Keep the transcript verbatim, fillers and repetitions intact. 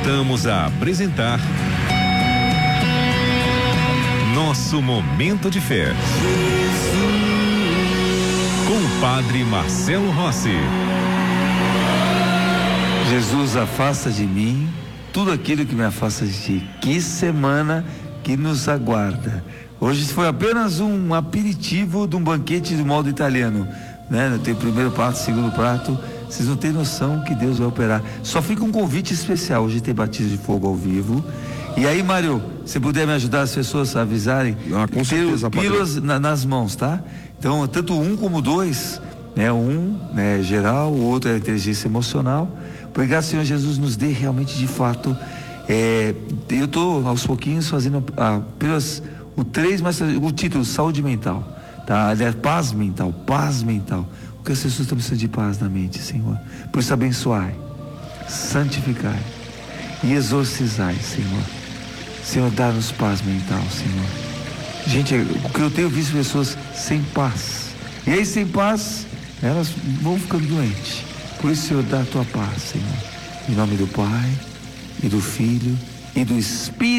Voltamos a apresentar Nosso Momento de Fé com o Padre Marcelo Rossi. Jesus, afasta de mim tudo aquilo que me afasta de ti. Que semana que nos aguarda. Hoje foi apenas um aperitivo de um banquete do modo italiano, né? Tem o primeiro prato, o segundo prato. Vocês não têm noção que Deus vai operar. Só fica um convite especial. Hoje tem batismo de fogo ao vivo. E aí, Mário, se puder me ajudar as pessoas a avisarem, ah, com certeza, pílulas na, nas mãos, tá? Então, tanto um como dois, né? Um, né, geral, o outro é a inteligência emocional. Obrigado, Senhor Jesus, nos dê realmente de fato. É, eu estou aos pouquinhos fazendo a, pílulas, o três, mas o título, saúde mental, tá? Aliás, paz mental, paz mental. Porque as pessoas estão precisando de paz na mente, Senhor. Por isso, abençoai, santificai e exorcizai, Senhor. Senhor, dá-nos paz mental, Senhor. Gente, o que eu tenho visto pessoas sem paz. E aí, sem paz, elas vão ficando doentes. Por isso, Senhor, dá a tua paz, Senhor. Em nome do Pai, e do Filho, e do Espírito.